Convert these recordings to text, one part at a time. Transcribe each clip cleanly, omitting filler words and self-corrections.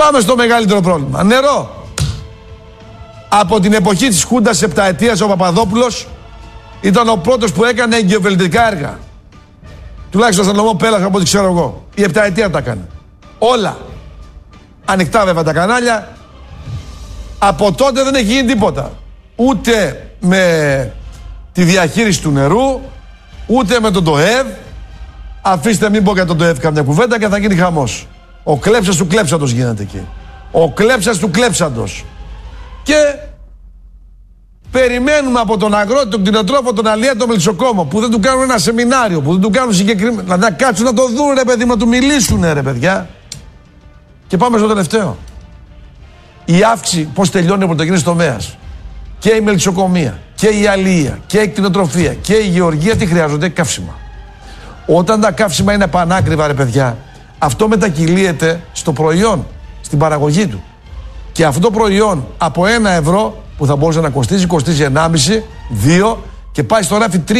Πάμε στο μεγαλύτερο πρόβλημα. Νερό. Από την εποχή της Χούντας επταετίας ο Παπαδόπουλος ήταν ο πρώτος που έκανε εγκυοβελτικά έργα. Τουλάχιστον στον νομό Πέλας, από ό,τι ξέρω εγώ. Η επταετία τα έκανε. Όλα. Ανοιχτά βέβαια τα κανάλια. Από τότε δεν έχει γίνει τίποτα. Ούτε με τη διαχείριση του νερού, ούτε με τον ΤΟΕΒ. Αφήστε μην πω για τον ΤΟΕΒ καμιά κουβέντα και θα γίνει χαμός. Ο κλέψας του κλέψαντος γίνεται εκεί. Ο κλέψας του κλέψαντος. Και περιμένουμε από τον αγρότη, τον κτηνοτρόφο, τον αλλιέα, τον μελισσοκόμο, που δεν του κάνουν ένα σεμινάριο, που δεν του κάνουν συγκεκριμένα. Δηλαδή να κάτσουν να το δουν, ρε παιδί, να του μιλήσουν, ρε παιδιά. Και πάμε στο τελευταίο. Η αύξηση, πώς τελειώνει ο πρωτογενής τομέας. Και η μελισσοκομεία, και η αλληλεία, και η κτηνοτροφία, και η γεωργία, τι χρειάζονται? Καύσιμα. Όταν τα καύσιμα είναι πανάκριβα, ρε παιδιά, αυτό μετακυλίεται στο προϊόν, στην παραγωγή του. Και αυτό το προϊόν από 1 ευρώ που θα μπορούσε να κοστίζει 1,5, 2 και πάει στο ράφι 3.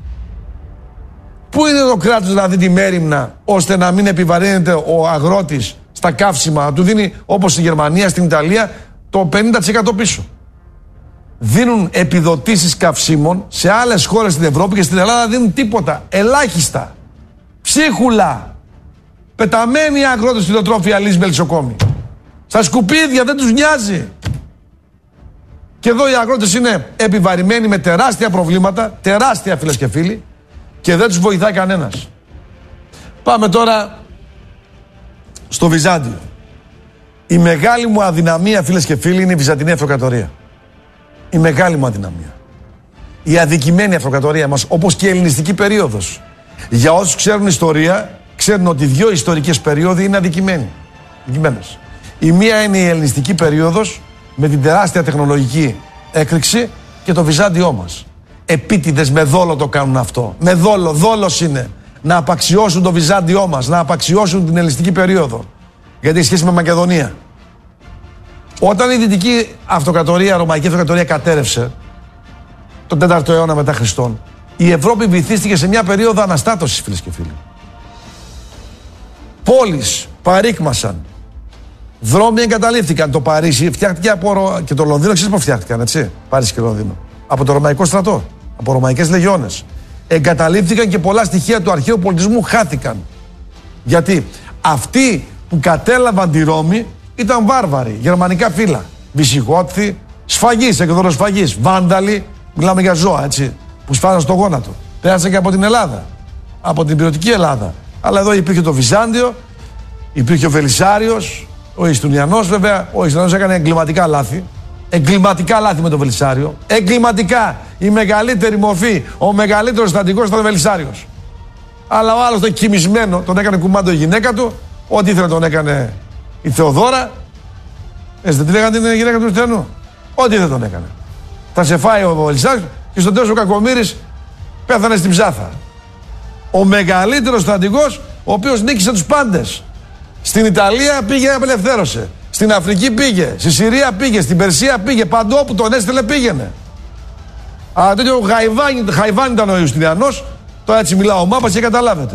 Πού είναι το κράτος δηλαδή τη μέριμνα ώστε να μην επιβαρύνεται ο αγρότης στα καύσιμα, να του δίνει όπως στη Γερμανία, στην Ιταλία το 50% πίσω. Δίνουν επιδοτήσεις καυσίμων σε άλλες χώρες στην Ευρώπη και στην Ελλάδα δίνουν τίποτα, ελάχιστα. Ψίχουλα. Πεταμένοι αγρότες κτηνοτρόφοι, αλείς, μελισσοκόμοι. Στα σκουπίδια, δεν τους νοιάζει. Και εδώ οι αγρότες είναι επιβαρημένοι με τεράστια προβλήματα, τεράστια φίλες και φίλοι, και δεν τους βοηθάει κανένας. Πάμε τώρα στο Βυζάντιο. Η μεγάλη μου αδυναμία, φίλες και φίλοι, είναι η Βυζαντινή Αυτοκρατορία. Η μεγάλη μου αδυναμία. Η αδικημένη αυτοκρατορία μας, όπως και η ελληνιστική περίοδος. Για όσους ξέρουν ιστορία, ξέρουν ότι 2 ιστορικές περίοδοι είναι αδικημένες. Η μία είναι η ελληνιστική περίοδος με την τεράστια τεχνολογική έκρηξη και το Βυζάντιό μας. Επίτηδες με δόλο το κάνουν αυτό. Με δόλο, δόλος είναι να απαξιώσουν το Βυζάντιό μας, να απαξιώσουν την ελληνιστική περίοδο. Γιατί έχει σχέση με Μακεδονία. Όταν η δυτική αυτοκρατορία, ρωμαϊκή αυτοκρατορία κατέρευσε τον 4ο αιώνα μετά Χριστόν, η Ευρώπη βυθίστηκε σε μια περίοδο αναστάτωσης, φίλες και φίλοι. Πόλεις παρήκμασαν. Δρόμοι εγκαταλείφθηκαν. Το Παρίσι φτιάχτηκε και το Λονδίνο, ξέρεις πώς φτιάχτηκαν, έτσι. Παρίσι και Λονδίνο. Από το ρωμαϊκό στρατό. Από ρωμαϊκές λεγιώνες. Εγκαταλείφθηκαν και πολλά στοιχεία του αρχαίου πολιτισμού χάθηκαν. Γιατί αυτοί που κατέλαβαν τη Ρώμη ήταν βάρβαροι, γερμανικά φύλλα. Βυσιγότθοι, σφαγείς, εκδόρος σφαγής. Βάνταλοι, μιλάμε για ζώα, έτσι. Που σφάζαν στο γόνατο. Πέρασαν και από την Ελλάδα. Από την υπηρετική Ελλάδα. Αλλά εδώ υπήρχε το Βυζάντιο, υπήρχε ο Βελισσάριος. Ο Ιστουνιανός βέβαια, ο Ιστουνιανός έκανε εγκληματικά λάθη. Εγκληματικά λάθη με το Βελισσάριο. Εγκληματικά. Η μεγαλύτερη μορφή, ο μεγαλύτερος στρατηγός ήταν ο Βελισσάριος. Αλλά ο άλλος ήταν κοιμισμένο, τον έκανε κουμάντο η γυναίκα του. Ό,τι ήθελε τον έκανε η Θεοδώρα. Δεν τη λέγανε την γυναίκα του Ιστουνιανού. Ό,τι ήθελε τον έκανε. Θα σε φάει ο Βελισσάριος και στο τέλος ο Κακομοίρης πέθανε στην ψάθα. Ο μεγαλύτερος στρατηγός, ο οποίος νίκησε τους πάντες. Στην Ιταλία πήγε, απελευθέρωσε. Στην Αφρική πήγε. Στη Συρία πήγε. Στην Περσία πήγε. Παντού όπου τον έστελε πήγαινε. Αλλά τέτοιο Χαϊβάν ήταν ο Ιουστινιανός. Τώρα έτσι μιλάω μάπας και καταλάβετε.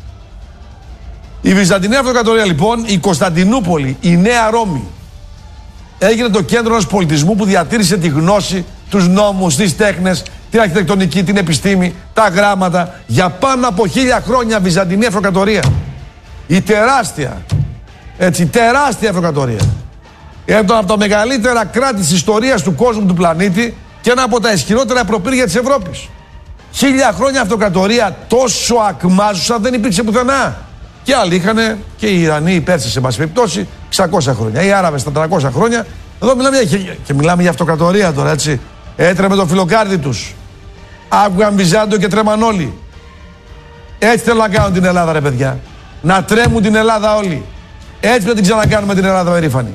Η Βυζαντινή Αυτοκρατορία λοιπόν, η Κωνσταντινούπολη, η Νέα Ρώμη, έγινε το κέντρο ενός πολιτισμού που διατήρησε τη γνώση, τους νόμους, τις τέχνες, την αρχιτεκτονική, την επιστήμη, τα γράμματα. Για πάνω από 1000 χρόνια Βυζαντινή Αυτοκρατορία. Η τεράστια, έτσι, τεράστια αυτοκρατορία. Είναι από τα μεγαλύτερα κράτη της ιστορίας του κόσμου, του πλανήτη και ένα από τα ισχυρότερα προπύργια της Ευρώπης. 1000 χρόνια αυτοκρατορία τόσο ακμάζουσα δεν υπήρξε πουθενά. Και άλλοι είχαν, και οι Ιρανοί, οι Πέρσες, σε πάση περιπτώσει, 600 χρόνια. Οι Άραβες τα 300 χρόνια. Εδώ μιλάμε για αυτοκρατορία τώρα, έτσι. Έτρεμε το φιλοκάρδι τους. Άκουγαν Βυζάντιο και τρέμαν όλοι. Έτσι θέλω να κάνουν την Ελλάδα, ρε παιδιά. Να τρέμουν την Ελλάδα όλοι. Έτσι να την ξανακάνουμε την Ελλάδα περήφανη.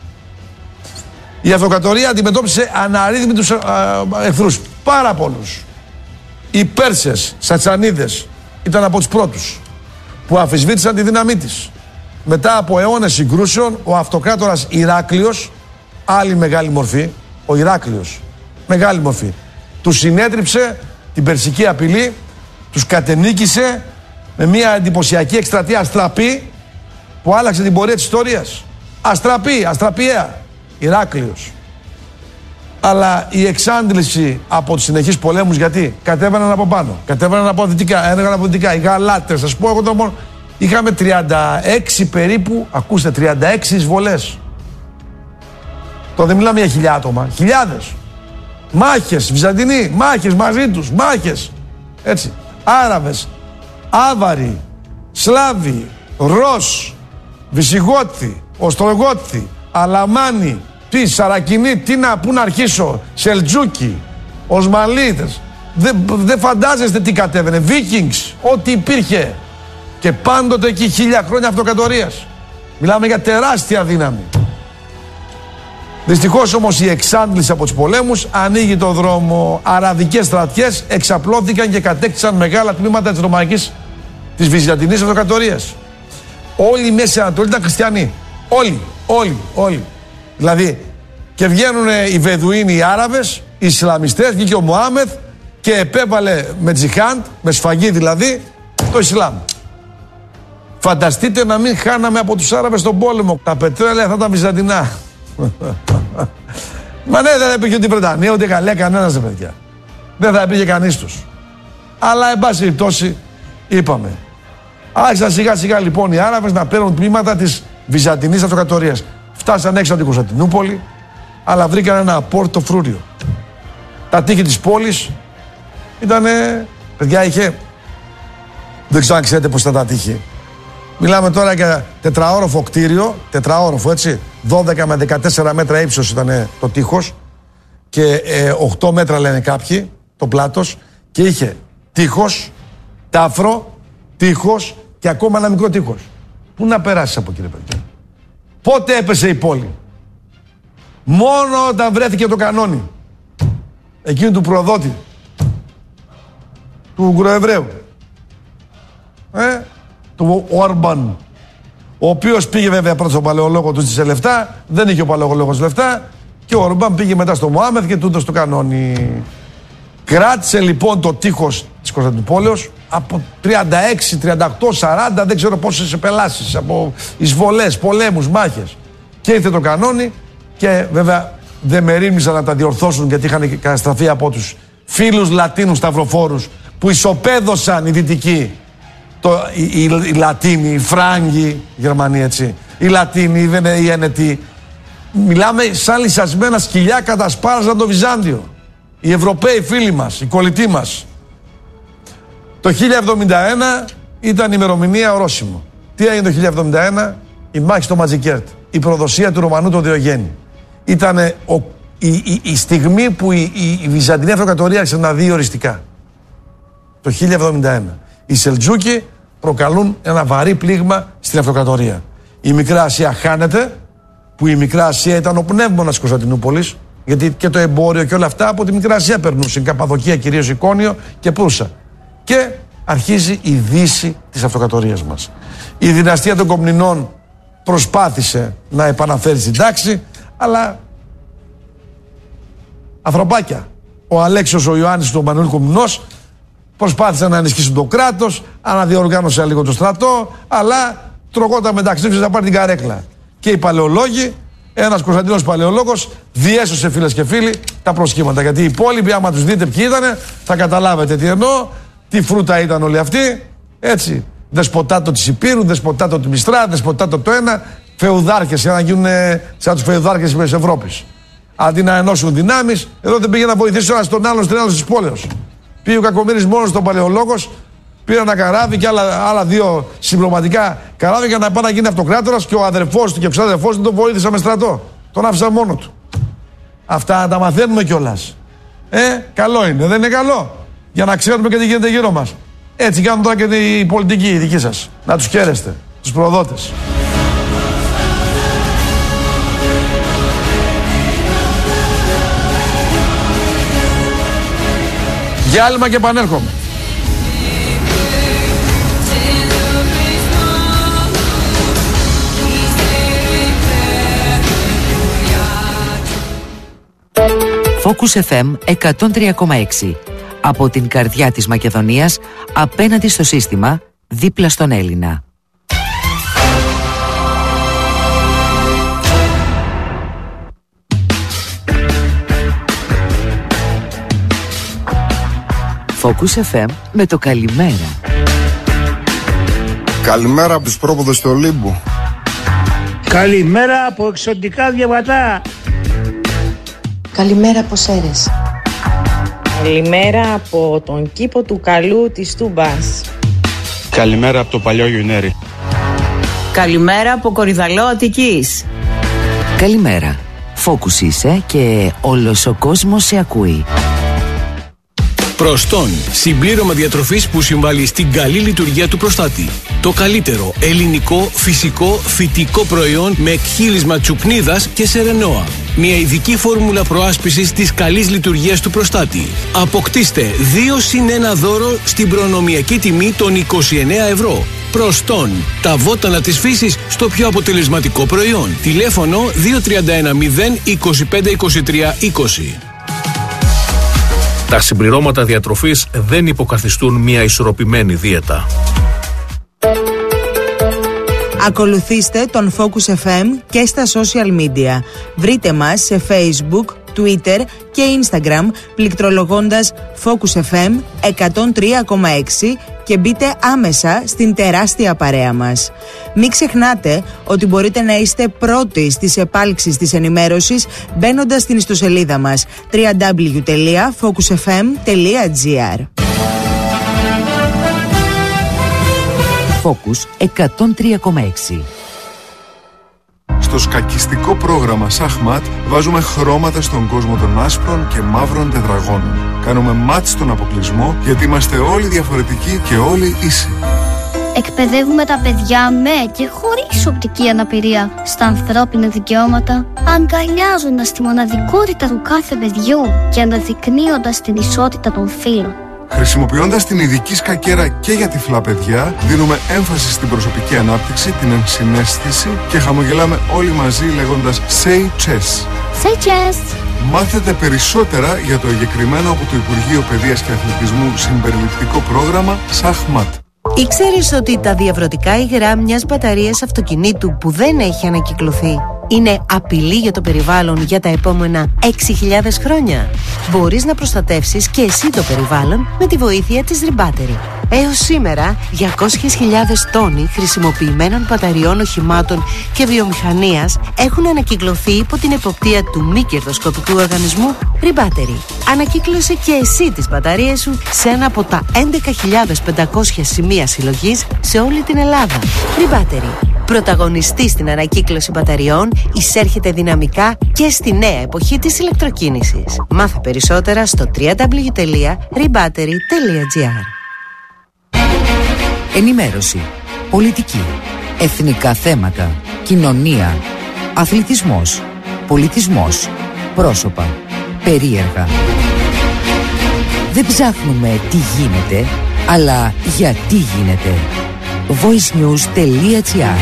Η αυτοκρατορία αντιμετώπισε αναρρύθμιτους εχθρούς. Πάρα πολλούς. Οι Πέρσες, Σατσανίδες, ήταν από τους πρώτους που αμφισβήτησαν τη δύναμή της. Μετά από αιώνες συγκρούσεων, ο αυτοκράτορας Ηράκλειος, άλλη μεγάλη μορφή, ο Ηράκλειος, μεγάλη μορφή, τους συνέτριψε την περσική απειλή, τους κατενίκησε με μια εντυπωσιακή εκστρατεία αστραπή που άλλαξε την πορεία της ιστορίας. Αστραπιαία, Ηράκλειος. Αλλά η εξάντληση από τους συνεχείς πολέμους, γιατί κατέβαιναν από πάνω, κατέβαιναν από δυτικά, έλεγαν από δυτικά, οι Γαλάτες, θα σου πω εγώ μόνο, είχαμε 36 περίπου, ακούστε, 36 εισβολές. Το δεν μιλάμε για 1.000 άτομα, χιλιάδες. Μάχες, Βυζαντινοί, μάχες μαζί τους, μάχες. Έτσι. Άραβες, Άβαροι, Σλάβοι, Ρος, Βυσιγότοι, Οστρογότοι, Αλαμάνοι, Σαρακινοί, πού να αρχίσω, Σελτζούκοι, Οσμαλίτες. Δεν φαντάζεστε τι κατέβαινε. Βίκινγκς, ό,τι υπήρχε. Και πάντοτε εκεί 1000 χρόνια αυτοκρατορίας. Μιλάμε για τεράστια δύναμη. Δυστυχώς όμως η εξάντληση από τους πολέμους ανοίγει το δρόμο. Αραβικές στρατιές εξαπλώθηκαν και κατέκτησαν μεγάλα τμήματα της Βυζαντινής αυτοκρατορίας. Όλη η Μέση Ανατολή ήταν χριστιανοί. Όλοι. Δηλαδή, και βγαίνουν οι Βεδουίνοι, οι Άραβες, οι Ισλαμιστές, βγήκε ο Μωάμεθ και επέβαλε με τζιχάντ, με σφαγή δηλαδή, το Ισλάμ. Φανταστείτε να μην χάναμε από τους Άραβες στον πόλεμο. Τα πετρέλαια θα ήταν βυζαντινά. Μα ναι, δεν θα υπήρχε ούτε η Βρετανία, ούτε η Γαλλία, κανένας δεν παιδιά. Δεν θα υπήρχε κανείς τους. Αλλά εν πάση περιπτώσει είπαμε. Άρχισαν σιγά σιγά λοιπόν οι Άραβες να παίρνουν τμήματα της Βυζαντινής αυτοκρατορίας. Φτάσαν έξω από την Κωνσταντινούπολη, αλλά βρήκαν ένα πόρτο φρούριο. Τα τείχη της πόλης ήτανε, παιδιά, είχε, δεν ξέρω αν ξέρετε πως ήταν τα τείχη. Μιλάμε τώρα για τετραόροφο κτίριο, τετραόροφο έτσι, 12 με 14 μέτρα ύψος ήταν το τείχος και 8 μέτρα λένε κάποιοι το πλάτος, και είχε τείχος, τάφρο, τείχος και ακόμα ένα μικρό τείχος. Πού να περάσεις από εκεί, ρε παιδιά? Πότε έπεσε η πόλη? Μόνο όταν βρέθηκε το κανόνι εκείνου του προδότη, του Ουγγροεβραίου, του Όρμπαν, ο οποίος πήγε βέβαια πρώτα στον παλαιολόγο του στις λεφτά, δεν είχε ο παλαιολόγος λεφτά, και ο Όρμπαν πήγε μετά στο Μωάμεθ και του έδωσε το κανόνι. Κράτησε λοιπόν το τείχος της Κωνσταντινούπολης από 36, 38, 40, δεν ξέρω πόσες επελάσεις, από εισβολές, πολέμους, μάχες. Και ήρθε το κανόνι και βέβαια δεν μερίμνησαν να τα διορθώσουν, γιατί είχαν καταστραφεί από τους φίλους Λατίνους σταυροφόρους που ισοπαίδωσαν οι Δυτικοί. Οι Λατίνοι, οι Φράγκοι, οι Γερμανοί έτσι, οι Λατίνοι, οι Ένετοι. Μιλάμε σαν λυσασμένα σκυλιά, κατασπάραζαν το Βυζάντιο. Οι Ευρωπαίοι φίλοι μας, οι κολλητοί μας. Το 1071 ήταν η ημερομηνία ορόσημο. Τι έγινε το 1071? Η μάχη στο Ματζικέρτ, η προδοσία του Ρωμανού τον Διογέννη. Ήταν η στιγμή που η Βυζαντινή Αυτοκρατορία άρχισε να δει οριστικά. Το 1071. Οι Σελτζούκοι προκαλούν ένα βαρύ πλήγμα στην Αυτοκρατορία. Η Μικρά Ασία χάνεται, που η Μικρά Ασία ήταν ο πνεύμονας της Κωνσταντινούπολης, γιατί και το εμπόριο και όλα αυτά από τη Μικρά Ασία περνούσαν, Καπαδοκία, κυρίως Εικόνιο και Προύσα. Και αρχίζει η δύση της Αυτοκρατορίας μας. Η δυναστεία των Κομνηνών προσπάθησε να επαναφέρει την τάξη, αλλά ανθρωπάκια. Ο Αλέξιος, ο Ιωάννης, ο Μανουήλ Κομνηνός προσπάθησαν να ενισχύσουν το κράτος, αναδιοργάνωσαν λίγο το στρατό, αλλά τρογόταν μεταξύ τους να πάρει την καρέκλα. Και οι παλαιολόγοι, ένας Κωνσταντίνος παλαιολόγος, διέσωσε, φίλες και φίλοι, τα προσχήματα. Γιατί οι υπόλοιποι, άμα τους δείτε ποιοι ήτανε, θα καταλάβετε τι εννοώ, τι φρούτα ήταν όλοι αυτοί. Έτσι. Δεσποτάτο της Υπήρου, δεσποτάτο του Μιστρά, δεσποτάτο το ένα, φεουδάρχες, για να γίνουν σαν τους φεουδάρχες της Ευρώπης. Αντί να ενώσουν δυνάμεις, εδώ δεν πήγε να βοηθήσει ένας τον άλλον στην άλλη της πόλεως. Πήγε ο Κακομοίρης μόνος στον παλαιολόγος, πήρε ένα καράβι και άλλα δύο συμπληρωματικά καράβια για να πάει να γίνει αυτοκράτορας, και ο αδερφός του και ο ξάδερφός του τον βοήθησαν με στρατό. Τον άφησαν μόνο του. Αυτά τα μαθαίνουμε κιόλας. Καλό είναι, δεν είναι καλό? Για να ξέρουμε και τι γίνεται γύρω μας. Έτσι κάνουν τώρα και οι πολιτικοί, οι δικοί σας. Να τους χαίρεστε, τους προδότες. Διάλειμμα και επανέρχομαι. Focus FM 103,6. Από την καρδιά της Μακεδονίας, απέναντι στο σύστημα, δίπλα στον Έλληνα. Focus FM με το καλημέρα. Καλημέρα από τους πρόποδες του Ολύμπου. Καλημέρα από εξωτικά διαβατά. Καλημέρα από Σέρες. Καλημέρα από τον κήπο του Καλού της Τούμπας. Καλημέρα από το παλιό Γιουνέρι. Καλημέρα από Κορυδαλό Αττικής. Καλημέρα. Focus είσαι και όλος ο κόσμος σε ακούει. Προστόν, συμπλήρωμα διατροφής που συμβάλλει στην καλή λειτουργία του προστάτη. Το καλύτερο ελληνικό, φυσικό, φυτικό προϊόν με εκχύλισμα τσουπνίδας και σερενόα. Μια ειδική φόρμουλα προάσπισης της καλής λειτουργίας του προστάτη. Αποκτήστε 2+1 δώρο στην προνομιακή τιμή των 29 ευρώ. Προστόν, τα βότανα της φύσης στο πιο αποτελεσματικό προϊόν. Τηλέφωνο 2310 25 23 20. Τα συμπληρώματα διατροφής δεν υποκαθιστούν μια ισορροπημένη δίαιτα. Ακολουθήστε τον Focus FM και στα social media. Βρείτε μας σε Facebook, Twitter και Instagram πληκτρολογώντας Focus FM 103,6 και μπείτε άμεσα στην τεράστια παρέα μας. Μην ξεχνάτε ότι μπορείτε να είστε πρώτοι στις επάλξεις της ενημέρωσης μπαίνοντας στην ιστοσελίδα μας www.focusfm.gr. Focus 103,6. Στο σκακιστικό πρόγραμμα Σαχμάτ βάζουμε χρώματα στον κόσμο των άσπρων και μαύρων τετραγώνων. Κάνουμε μάτς στον αποκλεισμό γιατί είμαστε όλοι διαφορετικοί και όλοι ίσοι. Εκπαιδεύουμε τα παιδιά με και χωρίς οπτική αναπηρία στα ανθρώπινα δικαιώματα, αγκαλιάζοντας τη μοναδικότητα του κάθε παιδιού και αναδεικνύοντας την ισότητα των φύλων. Χρησιμοποιώντας την ειδική σκακέρα και για τυφλά παιδιά, δίνουμε έμφαση στην προσωπική ανάπτυξη, την ενσυναίσθηση και χαμογελάμε όλοι μαζί λέγοντας Say Chess. Say Chess! Μάθετε περισσότερα για το εγκεκριμένο από το Υπουργείο Παιδείας και Αθλητισμού συμπεριληπτικό πρόγραμμα Σαχμάτ. Ήξερες ότι τα διαβρωτικά υγρά μιας μπαταρίας αυτοκινήτου που δεν έχει ανακυκλωθεί είναι απειλή για το περιβάλλον για τα επόμενα 6.000 χρόνια? Μπορείς να προστατεύσεις και εσύ το περιβάλλον με τη βοήθεια της Rebattery. Έως σήμερα, 200.000 τόνοι χρησιμοποιημένων μπαταριών οχημάτων και βιομηχανίας έχουν ανακυκλωθεί υπό την εποπτεία του μη κερδοσκοπικού οργανισμού Rebattery. Ανακύκλωσε και εσύ τις μπαταρίες σου σε ένα από τα 11.500 σημεία συλλογής σε όλη την Ελλάδα. Rebattery. Πρωταγωνιστή στην ανακύκλωση μπαταριών, εισέρχεται δυναμικά και στη νέα εποχή της ηλεκτροκίνησης. Μάθε περισσότερα στο www.rebattery.gr. Ενημέρωση, πολιτική, εθνικά θέματα, κοινωνία, αθλητισμός, πολιτισμός, πρόσωπα, περίεργα. Δεν ψάχνουμε τι γίνεται, αλλά γιατί γίνεται. voicenews.gr.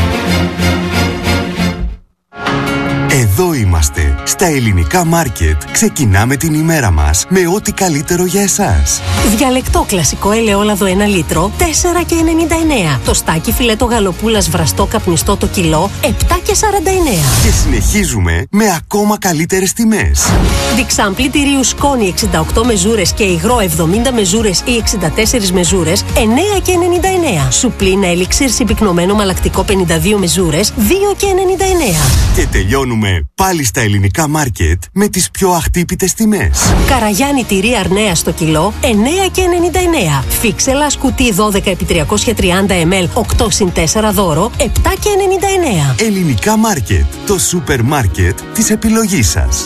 Εδώ είμαστε, στα ελληνικά μάρκετ. Ξεκινάμε την ημέρα μας με ό,τι καλύτερο για εσάς. Διαλεκτό κλασικό ελαιόλαδο 1 λίτρο, 4,99. Το στάκι φιλέτο γαλοπούλας βραστό καπνιστό το κιλό, 7,49. Και συνεχίζουμε με ακόμα καλύτερες τιμές. Διξάμπλη τυρίου σκόνη 68 μεζούρες και υγρό 70 μεζούρες ή 64 μεζούρες, 9,99. Σουπλίνα ελιξίρ συμπυκνωμένο μαλακτικό 52 μεζούρες, 2,99. Και τελειώνουμε πάλι στα ελληνικά μάρκετ με τις πιο αχτύπητες τιμές. Καραγιάννη τυρί αρνέα στο κιλό, 9,99. Φίξελα σκουτί 12x330 ml, 8+4 δώρο, 7,99. Ελληνικά μάρκετ, το σούπερ μάρκετ της επιλογής σας.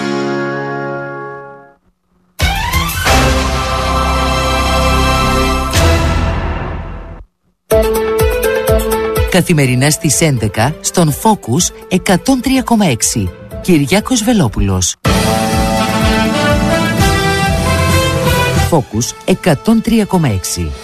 Καθημερινά στις 11 στον Focus 103,6. Κυριάκος Βελόπουλος. Focus 103,6.